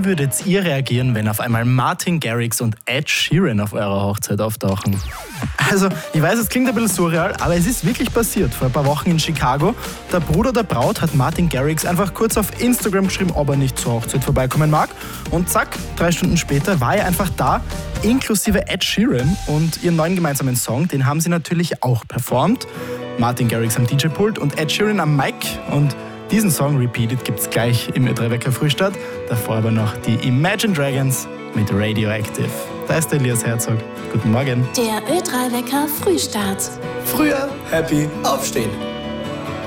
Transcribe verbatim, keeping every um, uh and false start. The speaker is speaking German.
würdet ihr reagieren, wenn auf einmal Martin Garrix und Ed Sheeran auf eurer Hochzeit auftauchen? Also, ich weiß, es klingt ein bisschen surreal, aber es ist wirklich passiert. Vor ein paar Wochen in Chicago. Der Bruder der Braut hat Martin Garrix einfach kurz auf Instagram geschrieben, ob er nicht zur Hochzeit vorbeikommen mag. Und zack, drei Stunden später war er einfach da, inklusive Ed Sheeran. Und ihren neuen gemeinsamen Song, den haben sie natürlich auch performt. Martin Garrix am D J-Pult und Ed Sheeran am Mic. Und diesen Song Repeated gibt's gleich im Ö drei Wecker Frühstart. Davor aber noch die Imagine Dragons mit Radioactive. Da ist der Elias Herzog. Guten Morgen. Der Ö drei Wecker Frühstart. Früher happy aufstehen.